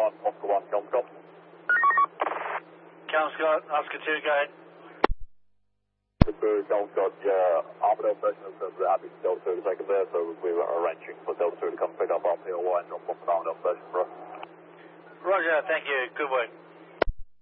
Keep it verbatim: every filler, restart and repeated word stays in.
one, Oscar one, Kelmscott. Kelmscott, Oscar two, go ahead. Oscar Kelmscott, yeah, Armadale station has said that Abbey Delta two to take it there, so we were arranging for Delta two to come pick up R P O Y and drop off at Armadale station for us. Roger, thank you, good work.